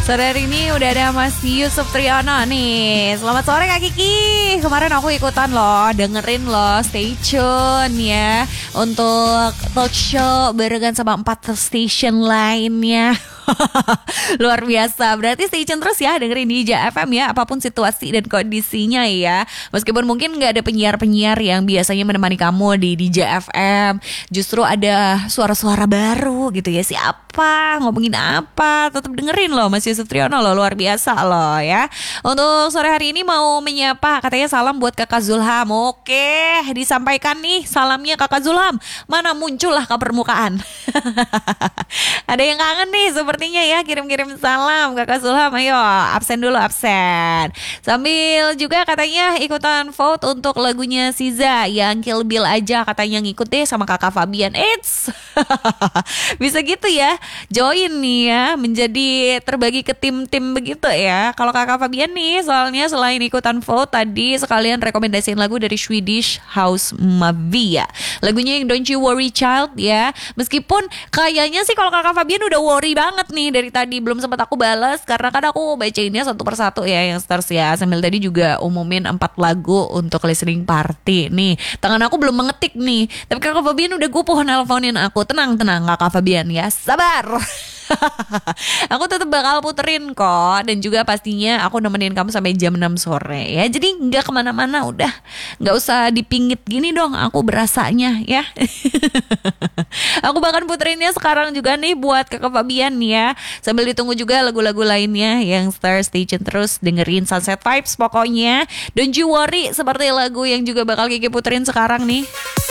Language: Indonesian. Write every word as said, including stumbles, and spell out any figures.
Sore hari ini udah ada Mas Yusuf Triono nih. Selamat sore Kak Kiki. Kemarin aku ikutan loh, dengerin loh, stay tune ya untuk talk show barengan sama empat station lainnya. Luar biasa. Berarti stay tune terus ya, dengerin di Hija F M ya, apapun situasi dan kondisinya ya. Meskipun mungkin gak ada penyiar-penyiar yang biasanya menemani kamu di Hija F M, justru ada suara-suara baru gitu ya. Siapa, ngomongin apa, tetap dengerin loh Mas Yusuf Triono loh, luar biasa loh ya. Untuk sore hari ini mau menyapa, katanya salam buat Kakak Zulham. Oke, disampaikan nih salamnya Kakak Zulham. Mana muncullah ke permukaan. Ada yang kangen nih sepertinya ya, kirim-kirim salam Kakak Zulham. Ayo absen dulu, absen. Sambil juga katanya ikutan vote untuk lagunya Siza yang Kill Bill aja, katanya ngikut deh sama Kakak Fabian. Eits. Bisa gitu ya, join nih ya, menjadi terbagi ke tim-tim begitu ya. Kalau Kakak Fabian nih, soalnya selain ikutan vote tadi, sekalian rekomendasiin lagu dari Swedish House Mafia. Lagunya yang Don't You Worry Child ya. Meskipun kayaknya sih kalau Kakak Fabian udah worry banget nih dari tadi, belum sempat aku balas karena kan aku bacainnya satu persatu ya yang stars ya. Sambil tadi juga umumin empat lagu untuk listening party. Nih, tangan aku belum mengetik nih, tapi Kakak Fabian udah gupuh nelponin aku. Tenang-tenang Kakak Fabian ya, sabar. Aku tetap bakal puterin kok. Dan juga pastinya aku nemenin kamu sampai jam enam sore ya. Jadi gak kemana-mana, udah gak usah dipingit gini dong aku berasanya ya. Aku bahkan puterinnya sekarang juga nih buat Kakak Fabian ya. Sambil ditunggu juga lagu-lagu lainnya yang Star Station, terus dengerin Sunset Vibes pokoknya. Don't You Worry seperti lagu yang juga bakal Kiki puterin sekarang nih.